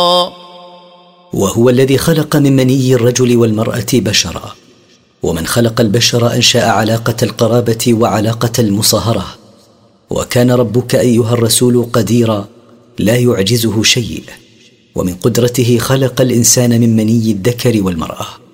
وهو الذي خلق من مني الرجل والمرأة بشرا، ومن خلق البشر أنشأ علاقة القرابة وعلاقة المصاهرة. وكان ربك أيها الرسول قديرا لا يعجزه شيء، ومن قدرته خلق الإنسان من مني الذكر والمرأة.